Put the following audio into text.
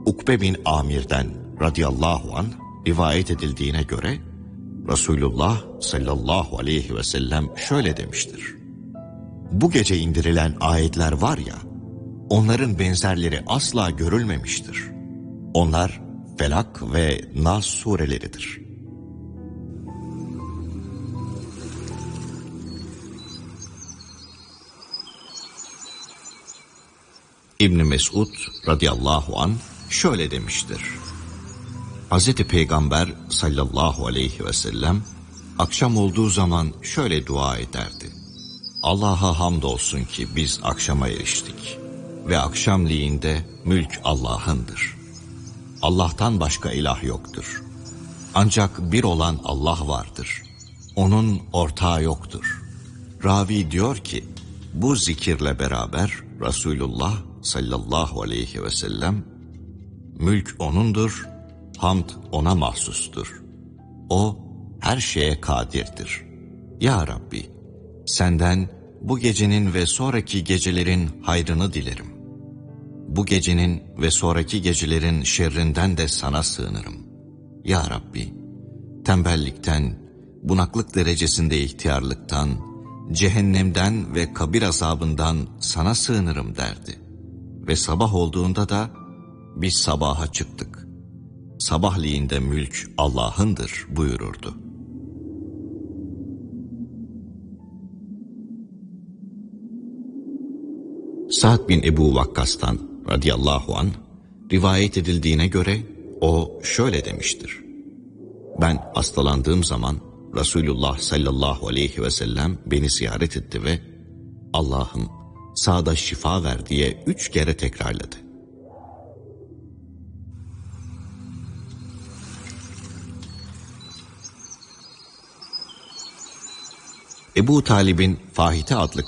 Ukbe bin Amir'den radıyallahu anh rivayet edildiğine göre Resulullah sallallahu aleyhi ve sellem şöyle demiştir: bu gece indirilen ayetler var ya, onların benzerleri asla görülmemiştir. Onlar Felak ve Nas sureleridir. İbn Mesud radıyallahu anh şöyle demiştir: Hazreti Peygamber sallallahu aleyhi ve sellem akşam olduğu zaman şöyle dua ederdi: Allah'a hamdolsun ki biz akşama eriştik ve akşamleyiğinde mülk Allah'ındır. Allah'tan başka ilah yoktur. Ancak bir olan Allah vardır. Onun ortağı yoktur. Ravi diyor ki, bu zikirle beraber Resulullah sallallahu aleyhi ve sellem, mülk O'nundur, hamd O'na mahsustur. O her şeye kadirdir. Ya Rabbi, senden bu gecenin ve sonraki gecelerin hayrını dilerim. Bu gecenin ve sonraki gecelerin şerrinden de sana sığınırım. Ya Rabbi, tembellikten, bunaklık derecesinde ihtiyarlıktan, cehennemden ve kabir azabından sana sığınırım derdi. Ve sabah olduğunda da biz sabaha çıktık. Sabahleyin de mülk Allah'ındır buyururdu. Sa'd bin Ebu Vakkas'tan radıyallahu anh rivayet edildiğine göre o şöyle demiştir: ben hastalandığım zaman Resulullah sallallahu aleyhi ve sellem beni ziyaret etti ve Allah'ım Sa'd'a şifa ver diye 3 kere tekrarladı. Ebu Talib'in Fahite adlı